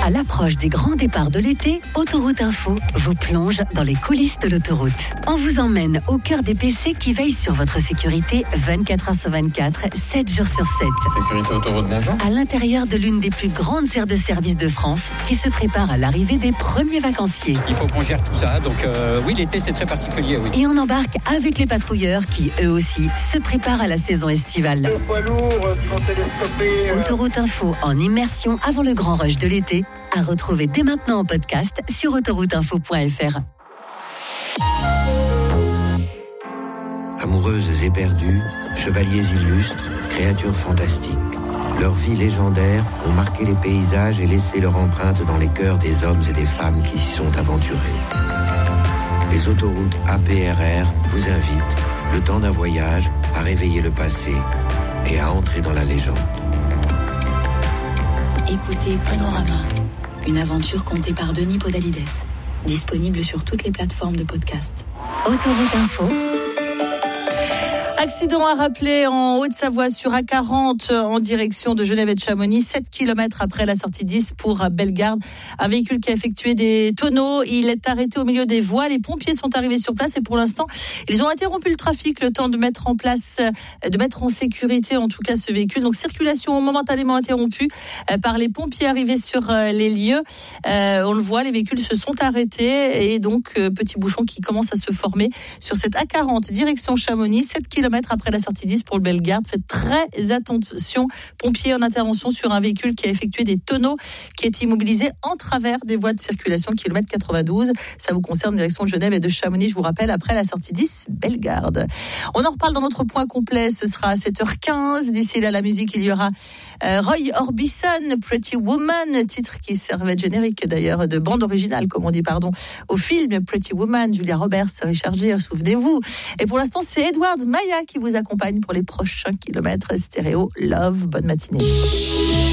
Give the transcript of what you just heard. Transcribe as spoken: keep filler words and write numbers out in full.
À l'approche des grands départs de l'été, Autoroute Info vous plonge dans les coulisses de l'autoroute. On vous emmène au cœur des P C qui veillent sur votre sécurité vingt-quatre heures sur vingt-quatre, sept jours sur sept. Sécurité Autoroute, bonjour. À l'intérieur de l'une des plus grandes aires de service de France qui se prépare à l'arrivée des premiers vacanciers. Il faut qu'on gère tout ça, donc euh, oui, l'été c'est très particulier, oui. Et on embarque avec les patrouilleurs qui, eux aussi, se préparent à la saison estivale. Le poids lourd qui vont télescoper. Autoroute Info en immersion avant le grand rush de l'été, à retrouver dès maintenant en podcast sur autoroute info point f r. Amoureuses éperdues, chevaliers illustres, créatures fantastiques. Leurs vies légendaires ont marqué les paysages et laissé leur empreinte dans les cœurs des hommes et des femmes qui s'y sont aventurés. Les autoroutes A P R R vous invitent, le temps d'un voyage, à réveiller le passé et à entrer dans la légende. Écoutez Panorama, une aventure contée par Denis Podalides, disponible sur toutes les plateformes de podcast. Autoroute Info. Accident à rappeler en Haute-Savoie sur A quarante en direction de Genève et de Chamonix, sept kilomètres après la sortie dix pour Bellegarde. Un véhicule qui a effectué des tonneaux, il est arrêté au milieu des voies. Les pompiers sont arrivés sur place et pour l'instant, ils ont interrompu le trafic, le temps de mettre en place, de mettre en sécurité en tout cas ce véhicule. Donc circulation momentanément interrompue par les pompiers arrivés sur les lieux. Euh, on le voit, les véhicules se sont arrêtés et donc petit bouchon qui commence à se former sur cette A quarante direction Chamonix, sept kilomètres après la sortie dix pour le Bellegarde. Faites très attention, pompiers en intervention sur un véhicule qui a effectué des tonneaux, qui est immobilisé en travers des voies de circulation, kilomètre quatre-vingt-douze. Ça vous concerne direction de Genève et de Chamonix, je vous rappelle, après la sortie dix, Bellegarde. On en reparle dans notre point complet, ce sera à sept heures quinze. D'ici là, la musique, il y aura euh, Roy Orbison, Pretty Woman, titre qui servait de générique d'ailleurs, de bande originale, comme on dit, pardon, au film Pretty Woman, Julia Roberts, Richard Gere, souvenez-vous. Et pour l'instant, c'est Edward Maya qui vous accompagne pour les prochains kilomètres. Stéréo Love, bonne matinée.